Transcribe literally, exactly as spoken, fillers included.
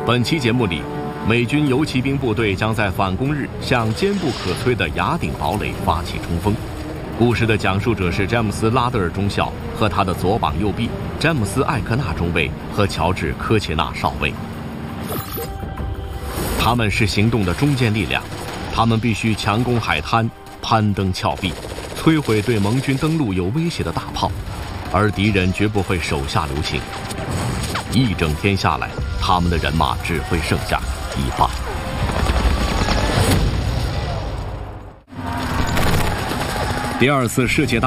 本期节目里，美军游骑兵部队将在反攻日向坚不可摧的雅典堡垒发起冲锋。故事的讲述者是詹姆斯·拉德尔中校和他的左膀右臂詹姆斯·艾克纳中尉和乔治·科切纳少尉。他们是行动的中坚力量，他们必须强攻海滩，攀登峭壁，摧毁对盟军登陆有威胁的大炮，而敌人绝不会手下留情。一整天下来，他们的人马只会剩下一半。第二次世界大